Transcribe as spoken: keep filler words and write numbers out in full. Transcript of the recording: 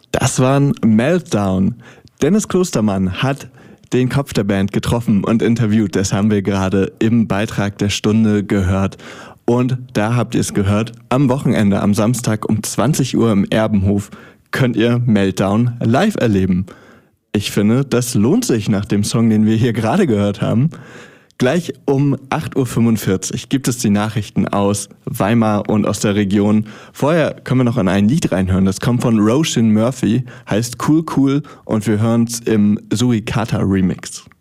Das waren Meltdown. Dennis Klostermann hat den Kopf der Band getroffen und interviewt. Das haben wir gerade im Beitrag der Stunde gehört. Und da habt ihr es gehört, am Wochenende, am Samstag um zwanzig Uhr im Erbenhof könnt ihr Meltdown live erleben. Ich finde, das lohnt sich nach dem Song, den wir hier gerade gehört haben. Gleich um acht Uhr fünfundvierzig gibt es die Nachrichten aus Weimar und aus der Region. Vorher können wir noch in ein Lied reinhören. Das kommt von Roisin Murphy, heißt Cool Cool und wir hören es im Suicata Remix.